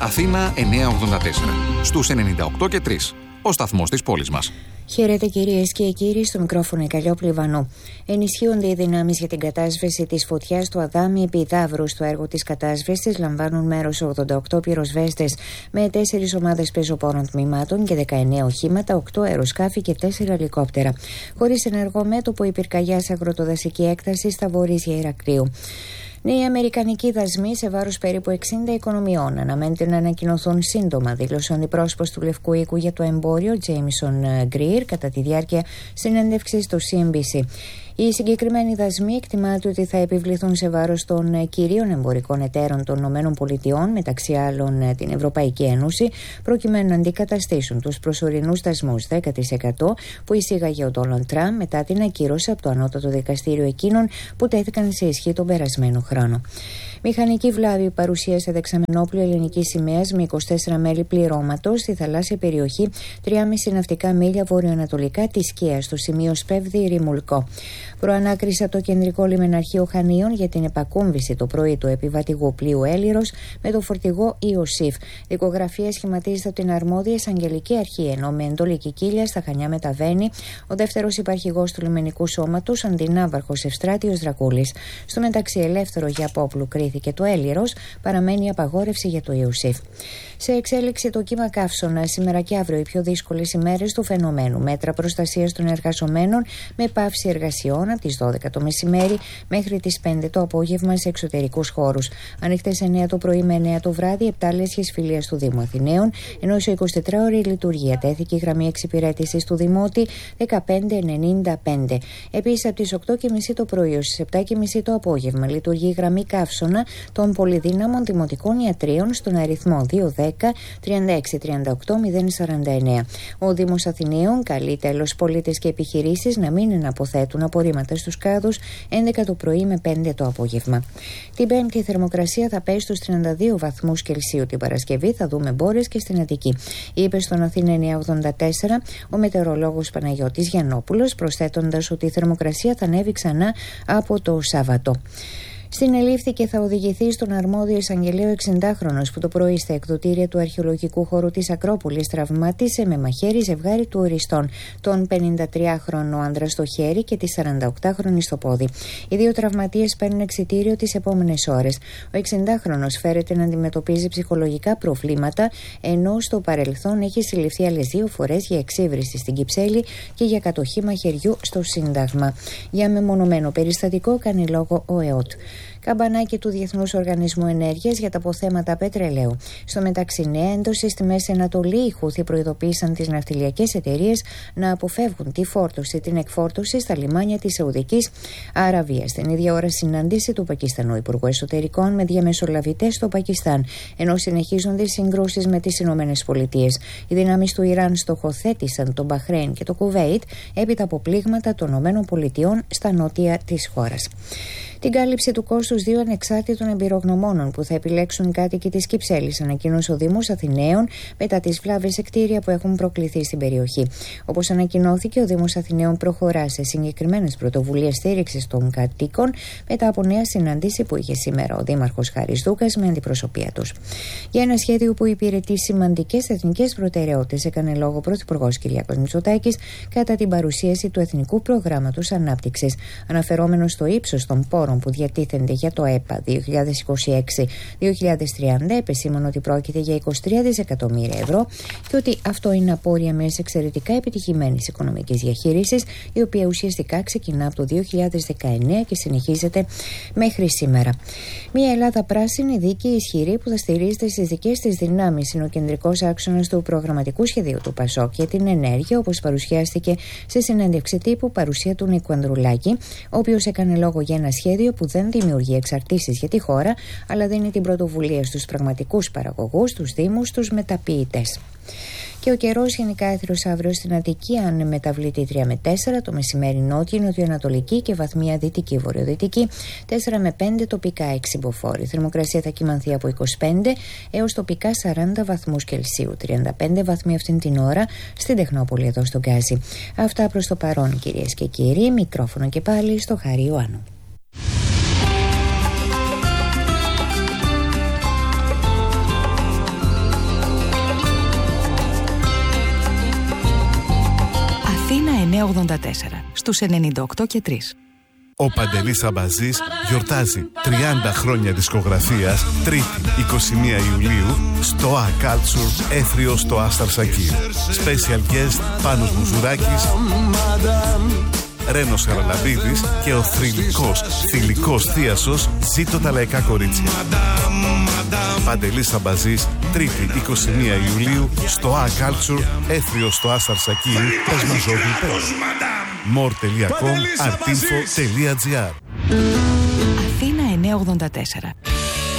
Αθήνα 984. Στους 98 και 3. Ο σταθμός της πόλης μας. Χαίρετε κυρίες και κύριοι, στο μικρόφωνο η Καλλιόπουλη Βανού. Ενισχύονται οι δυνάμεις για την κατάσβεση της φωτιάς του Αδάμι επί Δαύρου. Στο έργο της κατάσβεσης λαμβάνουν μέρος 88 πυροσβέστες με 4 ομάδες πεζοπόρων τμήματων και 19 οχήματα, 8 αεροσκάφη και 4 ελικόπτερα. Χωρίς ενεργό μέτωπο η πυρκαγιά σε αγροτοδασική έκταση στα βορείσια Ηρακλείου. Νέοι αμερικανικοί δασμοί σε βάρος περίπου 60 οικονομιών αναμένεται να ανακοινωθούν σύντομα, δήλωσε ο αντιπρόσωπος του Λευκού Οίκου για το εμπόριο, Τζέιμισον Γκριερ, κατά τη διάρκεια συνέντευξης στο CNBC. Οι συγκεκριμένοι δασμοί εκτιμάται ότι θα επιβληθούν σε βάρος των κυρίων εμπορικών εταίρων των ΗΠΑ, μεταξύ άλλων την Ευρωπαϊκή Ένωση, προκειμένου να αντικαταστήσουν τους προσωρινούς δασμούς 10% που εισήγαγε ο Ντόναλντ Τραμπ μετά την ακύρωση από το Ανώτατο Δικαστήριο εκείνων που τέθηκαν σε ισχύ τον περασμένο χρόνο. Μηχανική βλάβη παρουσίασε δεξαμενόπλοιο ελληνικής σημαίας με 24 μέλη πληρώματος στη θαλάσσια περιοχή 3,5 ναυτικά μίλια βορειοανατολικά της Σκέας, στο σημείο Σπέβδη Ρημουλκό. Προανάκρισε το κεντρικό λιμεναρχείο Χανίων για την επακόμβηση το πρωί του επιβατηγού πλοίου Έλιρος με το φορτηγό Ιωσήφ. Δικογραφία σχηματίζεται από την αρμόδια εισαγγελική αρχή, ενώ με εντολή Κικίλια στα Χανιά μεταβαίνει ο δεύτερος υπαρχηγός του λιμενικού σώματος, αντινάβαρχος Ευστράτιος Δρακούλης. Στο μεταξύ, ελεύθερο για απόπλου κρίθηκε το Έλιρος, παραμένει η απαγόρευση για το Ιωσήφ. Σε εξέλιξη το κύμα καύσωνα, σήμερα και αύριο οι πιο δύσκολες ημέρες του φαινομένου. Μέτρα προστασίας των εργαζομένων με πάυση εργασιών από τις 12 το μεσημέρι μέχρι τις 5 το απόγευμα σε εξωτερικούς χώρους. Ανοιχτές 9 το πρωί με 9 το βράδυ, 7 λέσχες φιλίας του Δήμου Αθηναίων, ενώ σε 24ωρη λειτουργία τέθηκε η γραμμή εξυπηρέτησης του Δημότη 1595. Επίσης από τις 8.30 το πρωί ως τις 7.30 το απόγευμα λειτουργεί η γραμμή καύσωνα των πολυδύναμων δημοτικών ιατρίων στον αριθμό 210 36 38 049. Ο Δήμος Αθηναίων καλεί τέλος πολίτες και επιχειρήσεις να μην αποθέτουν απορρίμματα στους κάδους 11 το πρωί με 5 το απόγευμα. Την Πέμπτη η θερμοκρασία θα πέσει στους 32 βαθμούς Κελσίου. Την Παρασκευή θα δούμε μπόρες και στην Αττική. Είπε στον Αθήνα 984 ο μετεωρολόγος Παναγιώτης Γιαννόπουλος, προσθέτοντας ότι η θερμοκρασία θα ανέβει ξανά από το Σάββατο. Συνελήφθη θα οδηγηθεί στον αρμόδιο εισαγγελέο 60χρονος που το πρωί στα εκδοτήρια του αρχαιολογικού χώρου της Ακρόπολης τραυμάτισε με μαχαίρι ζευγάρι του Οριστών, τον 53χρονο άντρα στο χέρι και τη 48χρονη στο πόδι. Οι δύο τραυματίες παίρνουν εξιτήριο τις επόμενες ώρες. Ο 60χρονος φέρεται να αντιμετωπίζει ψυχολογικά προβλήματα, ενώ στο παρελθόν έχει συλληφθεί άλλες 2 φορές για εξύβριση στην Κυψέλη και για κατοχή μαχαιριού στο Σύνταγμα. Για μεμονωμένο περιστατικό κάνει λόγο ο ΕΟΤ. Καμπανάκι του Διεθνούς Οργανισμού Ενέργειας για τα αποθέματα πετρελαίου. Στο μεταξύ, νέα ένταση στη Μέση Ανατολή, οι Χούθι προειδοποίησαν τις ναυτιλιακές εταιρείες να αποφεύγουν τη φόρτωση, την εκφόρτωση στα λιμάνια της Σαουδικής Αραβίας. Στην ίδια ώρα, συνάντηση του Πακιστανού Υπουργού Εσωτερικών με διαμεσολαβητές στο Πακιστάν, ενώ συνεχίζονται οι συγκρούσεις με τις ΗΠΑ. Οι δυνάμεις του Ιράν στοχοθέτησαν το Μπαχρέιν και το Κουβέιτ έπειτα από πλήγματα των ΗΠΑ στα νότια της χώρας. Την κάλυψη του κόστους 2 ανεξάρτητων εμπειρογνωμόνων που θα επιλέξουν οι κάτοικοι της Κυψέλης, ανακοίνωσε ο Δήμος Αθηναίων μετά τις βλάβες σε κτίρια που έχουν προκληθεί στην περιοχή. Όπως ανακοινώθηκε, ο Δήμος Αθηναίων προχωρά σε συγκεκριμένες πρωτοβουλίες στήριξης των κατοίκων μετά από νέα συνάντηση που είχε σήμερα ο Δήμαρχος Χάρης Δούκας με αντιπροσωπεία τους. Για ένα σχέδιο που υπηρετεί σημαντικές εθνικές προτεραιότητες, έκανε λόγο ο Πρωθυπουργός Κυριάκος Μητσοτάκης κατά την παρουσίαση του Εθνικού Προγράμματος Ανάπτυξης, αναφερόμενος στο ύψος των πόρων που διατίθενται για το ΕΠΑ 2026-2030, επεσήμωνε ότι πρόκειται για 23 δισεκατομμύρια ευρώ και ότι αυτό είναι απόρρια μιας εξαιρετικά επιτυχημένης οικονομικής διαχείρισης, η οποία ουσιαστικά ξεκινά από το 2019 και συνεχίζεται μέχρι σήμερα. Μια Ελλάδα πράσινη, δίκαιη, ισχυρή που θα στηρίζεται στις δικές της δυνάμεις είναι ο κεντρικός άξονας του προγραμματικού σχεδίου του ΠΑΣΟΚ για την ενέργεια, όπως παρουσιάστηκε σε συνέντευξη τύπου παρουσία του Νίκου Ανδρουλάκη, ο οποίος έκανε λόγο για ένα σχέδιο που δεν δημιουργεί εξαρτήσεις για τη χώρα, αλλά δίνει την πρωτοβουλία στους πραγματικούς παραγωγούς, τους δήμους, τους μεταποιητές. Και ο καιρός γενικά έθριος αύριο στην Αττική, αν μεταβληθεί 3 με 4, το μεσημέρι νότια, νοτιοανατολική και βαθμία δυτική βορειοδυτική, 4 με 5 τοπικά εξυμποφόρη. Η θερμοκρασία θα κυμανθεί από 25 έως τοπικά 40 βαθμούς Κελσίου, 35 βαθμοί αυτήν την ώρα στην Τεχνόπολη εδώ στον Γκάζι. Αυτά προς το παρόν, κυρίες και κύριοι. Μικρόφωνο και πάλι στο Χάρη Ιωάννου. 984 στους 98 και 3. Ο Παντελής Αμπαζής γιορτάζει 30 χρόνια δισκογραφίας, Τρίτη 21 Ιουλίου, στο A-Culture, Έθριο στο Άσταρ Σακίρ. Special guest Πάνος Μουζουράκης, Ρένος Χαραλαμπίδης και ο θηλυκός Θίασος Ζήτω τα λαϊκά κορίτσια. Παντελής Αμπαζής, Τρίτη 21 Ιουλίου, στο A-Culture, Έθριο στο Άσταρ Σακίρ, Πεσμαζόγλου 5. more.com, artinfo.gr. Αθήνα 984.